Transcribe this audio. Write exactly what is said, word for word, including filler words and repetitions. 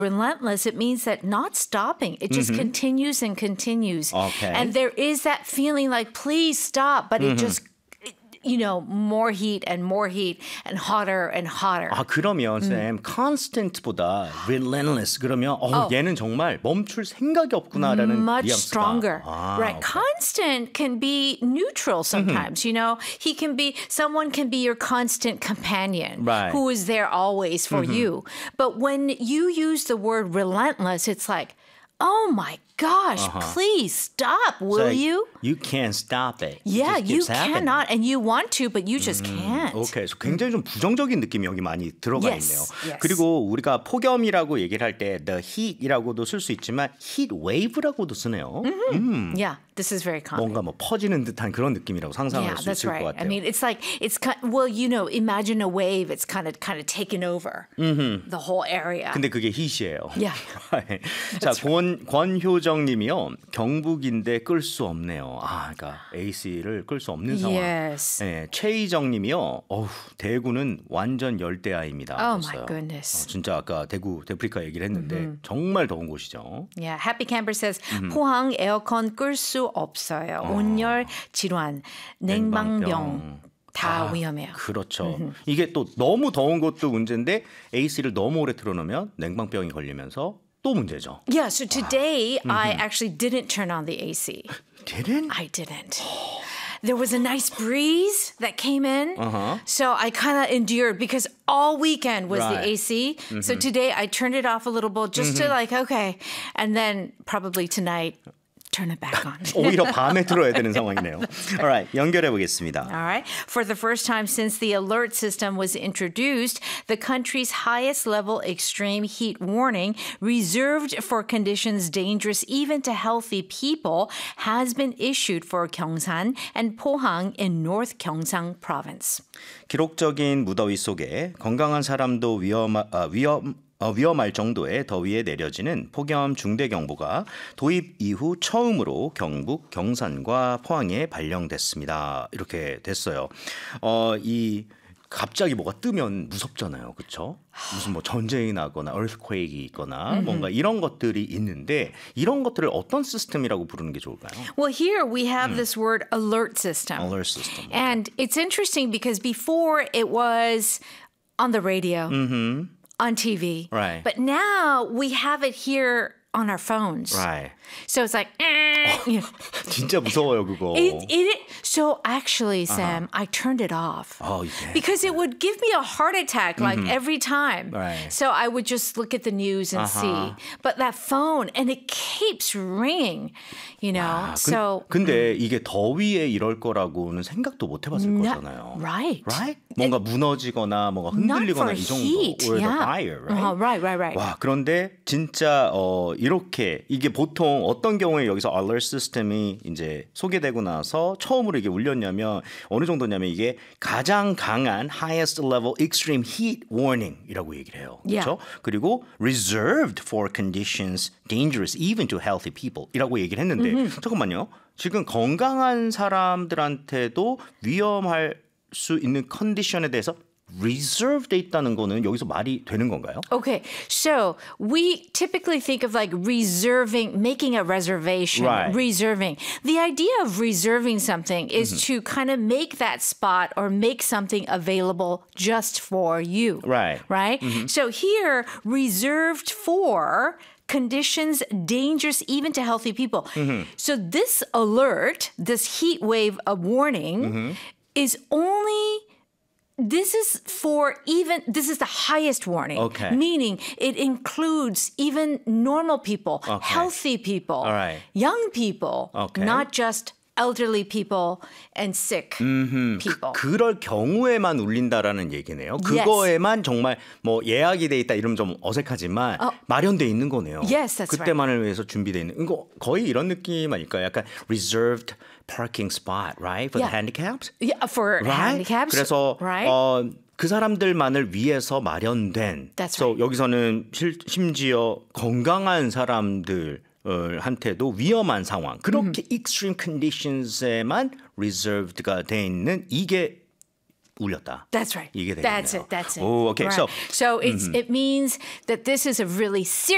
relentless, it means that not stopping. It just mm-hmm. continues and continues. Okay. And there is that feeling like, please stop, but mm-hmm. it just you know, more heat and more heat and hotter and hotter. 아, 그러면 쌤, 음. constant보다 relentless 그러면 어, oh. 얘는 정말 멈출 생각이 없구나라는 Much 뉘앙스가. stronger. 아, right. Okay. Constant can be neutral sometimes, mm-hmm. you know. He can be, someone can be your constant companion right. who is there always for mm-hmm. you. But when you use the word relentless, it's like, oh my gosh, uh-huh. please stop, will so you? You can't stop it. Yeah, it you happening. cannot, and you want to, but you just 음, can't. 오케이, so 굉장히 좀 부정적인 느낌이 여기 많이 들어가 yes, 있네요. yes. 그리고 우리가 폭염이라고 얘기를 할 때 the heat이라고도 쓸 수 있지만 heat wave라고도 쓰네요. Mm-hmm. 음. Yeah, this is very common. 뭔가 뭐 퍼지는 듯한 그런 느낌이라고 상상할 yeah, 수 that's 있을 right. 것 같아요. I mean, it's like it's kind. Well, you know, imagine a wave. It's kind of kind of taken over mm-hmm. the whole area. 근데 그게 heat이에요. Yeah. 자, 권 권효정님이요. 경북인데 끌 수 없네요. 아, 그러니까 에이씨를 끌 수 없는 상황. Yes. 네, 최희정님이요. 어우, 대구는 완전 열대야입니다. Oh 하셨어요. my goodness. 어, 진짜 아까 대구 데프리카 얘기를 했는데 mm-hmm. 정말 더운 곳이죠. Yeah, Happy Camper says mm-hmm. 포항 에어컨 끌 수 없어요. 어. 온열 질환, 냉방병. 냉방병. 다 아, 위험해요. 그렇죠. Mm-hmm. 이게 또 너무 더운 것도 문제인데 에이씨를 너무 오래 틀어놓으면 냉방병이 걸리면서 또 문제죠. Yeah, so today mm-hmm. I actually didn't turn on the A C. Didn't? I didn't. There was a nice breeze that came in, uh-huh. so I kind of endured because all weekend was right. the A C. Mm-hmm. So today I turned it off a little bit just mm-hmm. to like, okay, and then probably tonight turn it back on. 오히려 밤에 틀어야 되는 상황이네요. Alright, 연결해 보겠습니다. Alright. For the first time since the alert system was introduced, the country's highest level extreme heat warning, reserved for conditions dangerous even to healthy people, has been issued for Gyeongsan and Pohang in North Gyeongsang Province. 기록적인 무더위 속에 건강한 사람도 위험, 아, 위험 어, 위험할 정도의 더위에 내려지는 폭염 중대경보가 도입 이후 처음으로 경북, 경산과 포항에 발령됐습니다. 이렇게 됐어요. 어, 이 갑자기 뭐가 뜨면 무섭잖아요. 그렇죠? 무슨 뭐 전쟁이 나거나 earthquake이 있거나 mm-hmm. 뭔가 이런 것들이 있는데 이런 것들을 어떤 시스템이라고 부르는 게 좋을까요? Well, here we have mm. this word alert system. Alert system. Okay. And it's interesting because before it was on the radio. Mm-hmm. On T V. Right. But now we have it here on our phones. Right. So it's like, eh, you know. 진짜 무서워요, 그거. It, it, so actually, Sam, uh-huh. I turned it off. Oh, you did? Because it would give me a heart attack like mm-hmm. every time. Right. So I would just look at the news and uh-huh. see. But that phone, and it keeps ringing, you know. 와, so. 근, 근데 이게 더위에 이럴 거라고는 생각도 못 해봤을 Not, 거잖아요. Right. Right? 뭔가 it, 무너지거나 뭔가 흔들리거나 이 정도. Heat. Or yeah. the fire, right? Uh-huh. Right, right, right. 와, 그런데 진짜 어, 이렇게 이게 보통 어떤 경우에 여기서 alert 시스템이 이제 소개되고 나서 처음으로 이게 울렸냐면 어느 정도냐면 이게 가장 강한 highest level extreme heat warning이라고 얘기를 해요. Yeah. 그렇죠? 그리고 reserved for conditions dangerous even to healthy people이라고 얘기를 했는데 mm-hmm. 잠깐만요. 지금 건강한 사람들한테도 위험할 수 있는 컨디션에 대해서 reserved 돼 있다는 거는 여기서 말이 되는 건가요? Okay, so we typically think of like reserving, making a reservation, right. reserving. The idea of reserving something is mm-hmm. to kind of make that spot or make something available just for you. Right. Right? Mm-hmm. So here, reserved for conditions dangerous even to healthy people. Mm-hmm. So this alert, this heat wave of warning mm-hmm. is only This is for even, this is the highest warning. Okay. Meaning it includes even normal people, okay. healthy people, All right. young people, okay. not just elderly people and sick 음흠, people. 그, 그럴 경우에만 울린다라는 얘기네요. 그거에만 yes. 정말 뭐 예약이 돼 있다 이러면 좀 어색하지만 어. 마련돼 있는 거네요. Yes, that's 그때만을 right. 위해서 준비돼 있는. 이거 거의 이런 느낌 아닐까요? 약간 reserved parking spot, right? For yeah. the handicaps? Yeah, for right? handicaps. 그래서 right? 어, 그 사람들만을 위해서 마련된. That's so right. 여기서는 실, 심지어 건강한 사람들 한테도 위험한 상황 그렇게 mm-hmm. extreme conditions에만 reserved가 돼 있는 이게 울렸다. That's right. 이게 되겠네요. That's it. That's it. Oh, okay. Right. So, so it's mm-hmm. it means that this is a really serious